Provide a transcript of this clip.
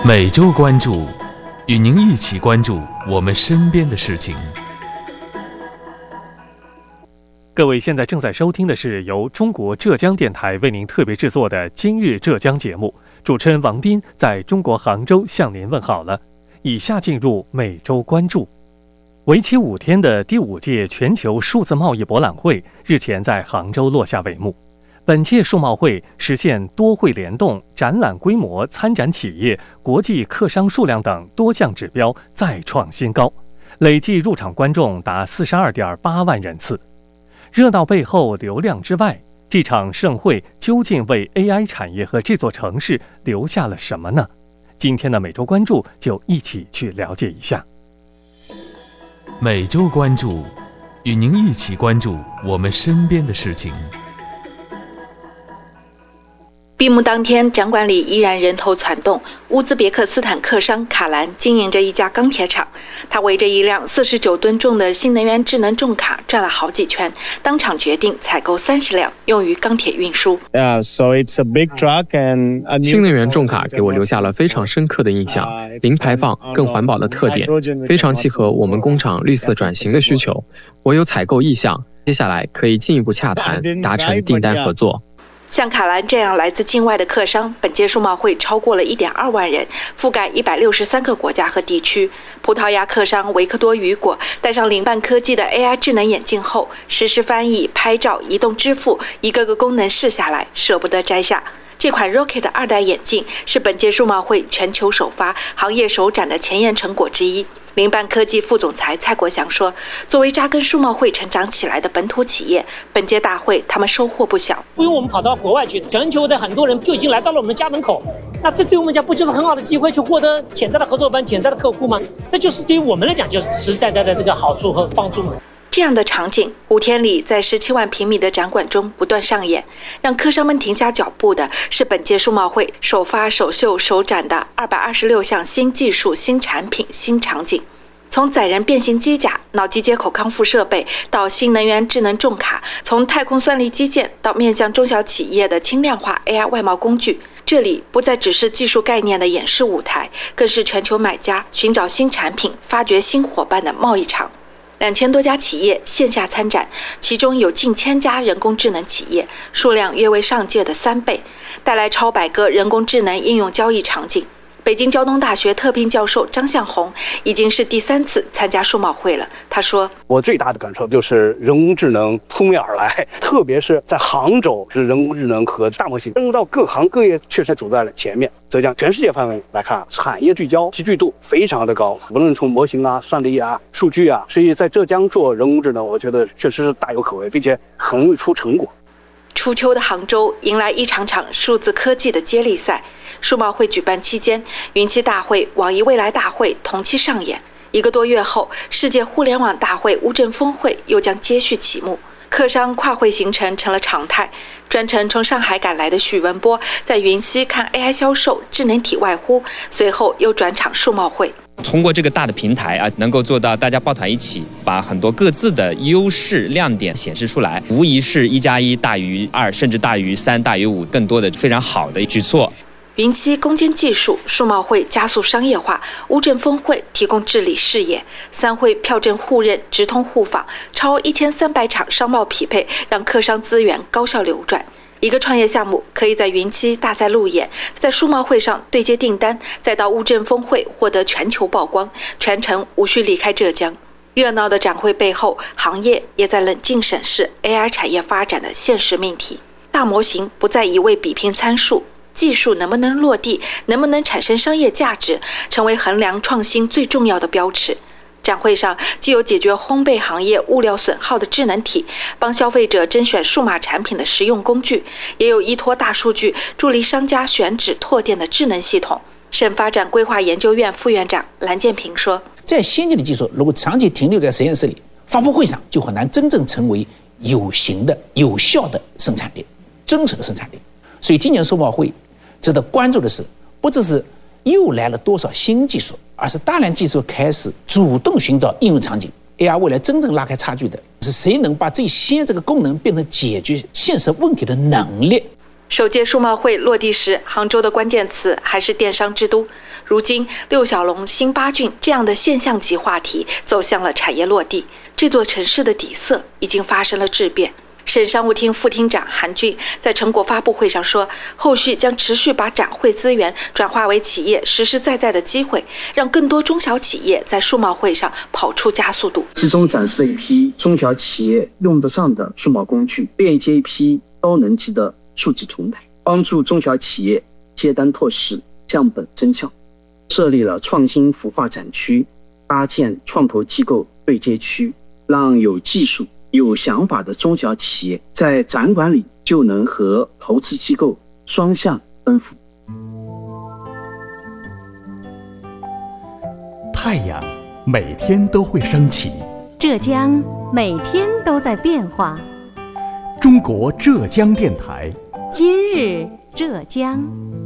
每周关注，与您一起关注我们身边的事情。 各位现在正在收听的是由中国浙江电台为您特别制作的《今日浙江》节目，主持人王斌在中国杭州向您问好了。以下进入每周关注。为期5天的第5届全球数字贸易博览会日前在杭州落下帷幕。本届数贸会实现多会联动、展览规模、参展企业、国际客商数量等多项指标再创新高，累计入场观众达42.8万人次。热闹背后流量之外，这场盛会究竟为 AI 产业和这座城市留下了什么呢？今天的每周关注就一起去了解一下。 每周关注，与您一起关注我们身边的事情。 闭幕当天，展馆里依然人头攒动。乌兹别克斯坦客商卡兰经营着一家钢铁厂，他围着一辆49吨重的新能源智能重卡转了好几圈，当场决定采购30辆，用于钢铁运输。 新能源重卡给我留下了非常深刻的印象，零排放、更环保的特点，非常契合我们工厂绿色转型的需求。我有采购意向，接下来可以进一步洽谈，达成订单合作。 像卡兰这样来自境外的客商，本届数贸会超过了1.2万人，覆盖163个国家和地区。葡萄牙客商维克多雨果戴上领办科技的 AI 智能眼镜后，实时翻译、拍照、移动支付，一个个功能试下来，舍不得摘下。这款 Rocket 2代眼镜是本届数贸会全球首发、行业首展的前沿成果之一。领办科技副总裁蔡国祥说，作为扎根数贸会成长起来的本土企业，本届大会他们收获不小。 不用我们跑到国外去，全球的很多人就已经来到了我们的家门口，那这对我们讲不就是很好的机会去获得潜在的合作伙伴、潜在的客户吗？这就是对于我们来讲就是实实在在的这个好处和帮助嘛。 这样的场景5天里在17万平米的展馆中不断上演，让客商们停下脚步的是本届数贸会首发、首秀、首展的226项新技术、新产品、新场景。从载人变形机甲、脑机接口康复设备到新能源智能重卡，从太空算力基建到面向中小企业的轻量化 AI 外贸工具，这里不再只是技术概念的演示舞台，更是全球买家寻找新产品、发掘新伙伴的贸易场。2000多家企业线下参展，其中有近1000家人工智能企业，数量约为上届的3倍，带来超100个人工智能应用交易场景。北京交通大学特聘教授张向红已经是第3次参加数贸会了。他说：“ 我最大的感受就是人工智能扑面而来，特别是在杭州，是人工智能和大模型扔到各行各业，确实走在了前面。浙江全世界范围来看，产业聚焦、集聚度非常的高，无论从模型啊、算力啊、数据啊，所以在浙江做人工智能，我觉得确实是大有可为，并且很容易出成果。” 初秋的杭州迎来一场场数字科技的接力赛。数贸会举办期间，云栖大会、网易未来大会同期上演。1个多月后，世界互联网大会乌镇峰会又将接续启幕。客商跨会行程成了常态。专程从上海赶来的许文波在云栖看 AI 销售、智能体外呼，随后又转场数贸会。 通过这个大的平台啊，能够做到大家抱团一起，把很多各自的优势亮点显示出来，无疑是1+1大于2，甚至大于3、大于5，更多的非常好的举措。 云栖攻坚技术，数贸会加速商业化，乌镇峰会提供治理视野，3会票证互认、直通互访，超1300场商贸匹配，让客商资源高效流转。一个创业项目可以在云栖大赛路演，在数贸会上对接订单，再到乌镇峰会获得全球曝光，全程无需离开浙江。热闹的展会背后，行业也在冷静审视 AI 产业发展的现实命题。大模型不再一味比拼参数，技术能不能落地，能不能产生商业价值，成为衡量创新最重要的标尺。展会上既有解决烘焙行业物料损耗的智能体，帮消费者甄选数码产品的实用工具，也有依托大数据助力商家选址拓店的智能系统。省发展规划研究院副院长蓝建平说：“ 再先进的技术如果长期停留在实验室里，发布会上就很难真正成为有形的、有效的生产力、真实的生产力。所以今年数贸会值得关注的是，不只是又来了多少新技术，而是大量技术开始主动寻找应用场景。AI 未来真正拉开差距的是谁能把最先这个功能变成解决现实问题的能力。 首届数贸会落地时，杭州的关键词还是电商之都。如今，6小龙、新八郡这样的现象级话题走向了产业落地，这座城市的底色已经发生了质变。省商务厅副厅长韩俊在成果发布会上说，后续将持续把展会资源转化为企业实实在在的机会，让更多中小企业在数贸会上跑出加速度。 其中展示了一批中小企业用得上的数码工具，链接一批高能级的数据平台，帮助中小企业接单拓市、降本增效。设立了创新孵化展区，搭建创投机构对接区，让有技术、有想法的中小企业在展馆里就能和投资机构双向奔赴。 太阳每天都会升起， 浙江每天都在变化。 中国浙江电台， 今日浙江。